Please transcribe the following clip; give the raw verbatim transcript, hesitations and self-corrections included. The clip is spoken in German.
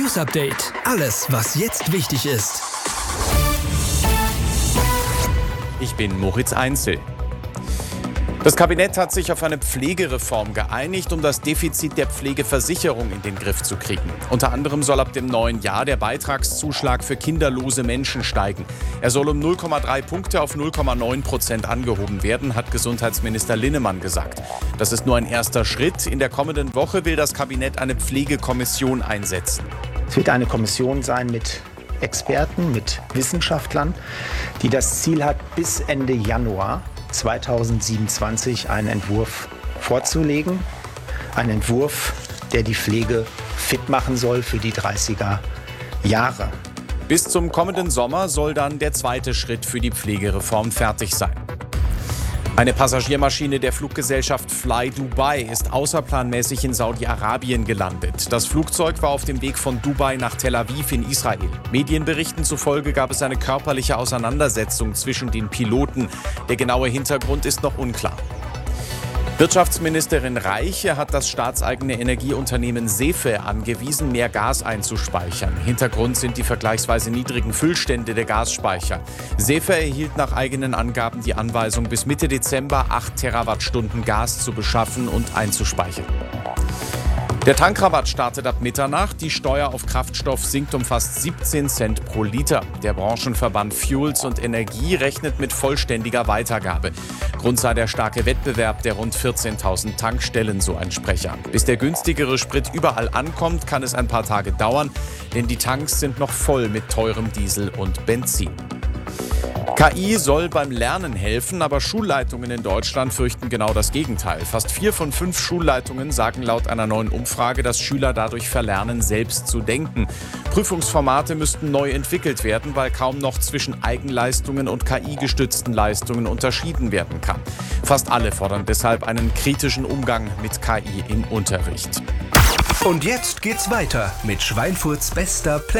News Update. Alles, was jetzt wichtig ist. Ich bin Moritz Einzel. Das Kabinett hat sich auf eine Pflegereform geeinigt, um das Defizit der Pflegeversicherung in den Griff zu kriegen. Unter anderem soll ab dem neuen Jahr der Beitragszuschlag für kinderlose Menschen steigen. Er soll um null Komma drei Punkte auf null Komma neun Prozent angehoben werden, hat Gesundheitsminister Linnemann gesagt. Das ist nur ein erster Schritt. In der kommenden Woche will das Kabinett eine Pflegekommission einsetzen. Es wird eine Kommission sein mit Experten, mit Wissenschaftlern, die das Ziel hat, bis Ende Januar zweitausendsiebenundzwanzig einen Entwurf vorzulegen. Ein Entwurf, der die Pflege fit machen soll für die dreißiger Jahre. Bis zum kommenden Sommer soll dann der zweite Schritt für die Pflegereform fertig sein. Eine Passagiermaschine der Fluggesellschaft Fly Dubai ist außerplanmäßig in Saudi-Arabien gelandet. Das Flugzeug war auf dem Weg von Dubai nach Tel Aviv in Israel. Medienberichten zufolge gab es eine körperliche Auseinandersetzung zwischen den Piloten. Der genaue Hintergrund ist noch unklar. Wirtschaftsministerin Reiche hat das staatseigene Energieunternehmen Sefe angewiesen, mehr Gas einzuspeichern. Hintergrund sind die vergleichsweise niedrigen Füllstände der Gasspeicher. Sefe erhielt nach eigenen Angaben die Anweisung, bis Mitte Dezember acht Terawattstunden Gas zu beschaffen und einzuspeichern. Der Tankrabatt startet ab Mitternacht. Die Steuer auf Kraftstoff sinkt um fast siebzehn Cent pro Liter. Der Branchenverband Fuels und Energie rechnet mit vollständiger Weitergabe. Grund sei der starke Wettbewerb der rund vierzehntausend Tankstellen, so ein Sprecher. Bis der günstigere Sprit überall ankommt, kann es ein paar Tage dauern, denn die Tanks sind noch voll mit teurem Diesel und Benzin. K I soll beim Lernen helfen, aber Schulleitungen in Deutschland fürchten genau das Gegenteil. Fast vier von fünf Schulleitungen sagen laut einer neuen Umfrage, dass Schüler dadurch verlernen, selbst zu denken. Prüfungsformate müssten neu entwickelt werden, weil kaum noch zwischen Eigenleistungen und K I-gestützten Leistungen unterschieden werden kann. Fast alle fordern deshalb einen kritischen Umgang mit K I im Unterricht. Und jetzt geht's weiter mit Schweinfurts bester Play.